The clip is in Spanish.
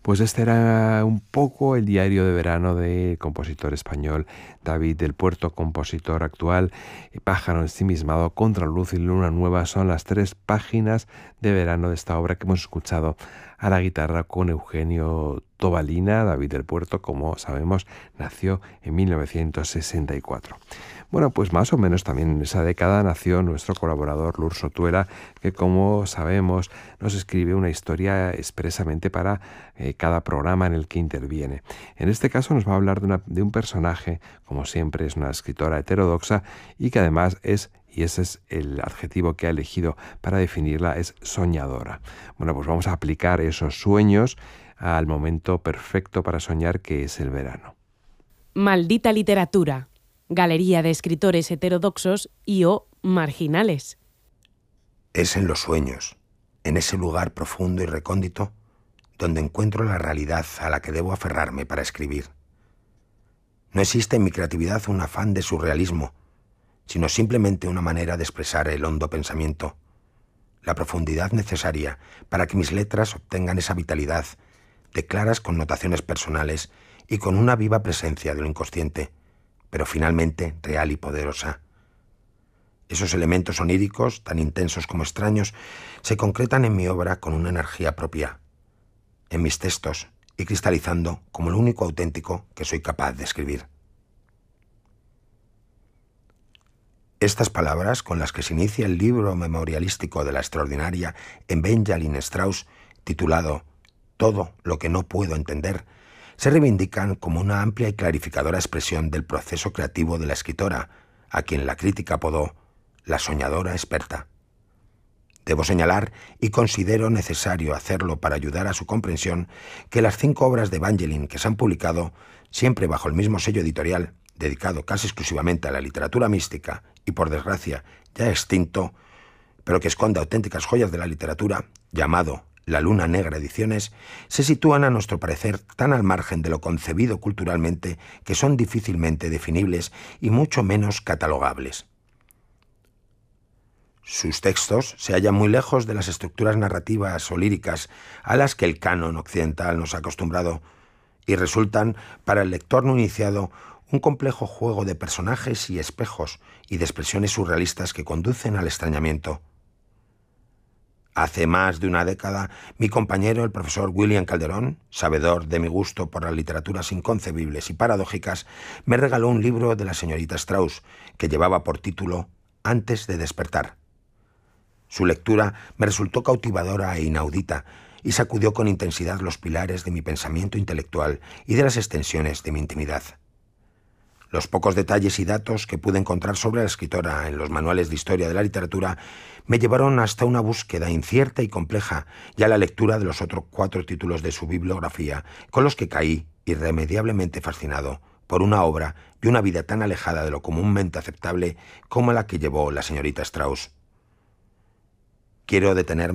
Pues este era un poco el diario de verano del compositor español David del Puerto, compositor actual. Pájaro ensimismado, Contraluz y Luna Nueva son las 3 páginas de verano de esta obra que hemos escuchado a la guitarra con Eugenio Tobalina. David del Puerto, como sabemos, nació en 1964. Bueno, pues más o menos también en esa década nació nuestro colaborador Lur Sotuela, que como sabemos nos escribe una historia expresamente para cada programa en el que interviene. En este caso nos va a hablar de un personaje, como siempre es una escritora heterodoxa y que además es, y ese es el adjetivo que ha elegido para definirla, es soñadora. Bueno, pues vamos a aplicar esos sueños al momento perfecto para soñar, que es el verano. Maldita literatura. Galería de escritores heterodoxos y o marginales. Es en los sueños, en ese lugar profundo y recóndito, donde encuentro la realidad a la que debo aferrarme para escribir. No existe en mi creatividad un afán de surrealismo, sino simplemente una manera de expresar el hondo pensamiento, la profundidad necesaria para que mis letras obtengan esa vitalidad de claras connotaciones personales y con una viva presencia de lo inconsciente, pero finalmente real y poderosa. Esos elementos oníricos, tan intensos como extraños, se concretan en mi obra con una energía propia, en mis textos, y cristalizando como lo único auténtico que soy capaz de escribir. Estas palabras, con las que se inicia el libro memorialístico de la extraordinaria Evangeline Strauss, titulado Todo lo que no puedo entender, se reivindican como una amplia y clarificadora expresión del proceso creativo de la escritora, a quien la crítica apodó la soñadora experta. Debo señalar, y considero necesario hacerlo para ayudar a su comprensión, que las 5 obras de Evangeline que se han publicado, siempre bajo el mismo sello editorial, dedicado casi exclusivamente a la literatura mística y, por desgracia, ya extinto, pero que esconde auténticas joyas de la literatura, llamado La Luna Negra Ediciones, se sitúan a nuestro parecer tan al margen de lo concebido culturalmente que son difícilmente definibles y mucho menos catalogables. Sus textos se hallan muy lejos de las estructuras narrativas o líricas a las que el canon occidental nos ha acostumbrado y resultan, para el lector no iniciado, un complejo juego de personajes y espejos y de expresiones surrealistas que conducen al extrañamiento. Hace más de una década, mi compañero, el profesor William Calderón, sabedor de mi gusto por las literaturas inconcebibles y paradójicas, me regaló un libro de la señorita Strauss que llevaba por título Antes de despertar. Su lectura me resultó cautivadora e inaudita y sacudió con intensidad los pilares de mi pensamiento intelectual y de las extensiones de mi intimidad. Los pocos detalles y datos que pude encontrar sobre la escritora en los manuales de historia de la literatura me llevaron hasta una búsqueda incierta y compleja y a la lectura de los otros 4 títulos de su bibliografía, con los que caí irremediablemente fascinado por una obra y una vida tan alejada de lo comúnmente aceptable como la que llevó la señorita Strauss. Quiero detenerme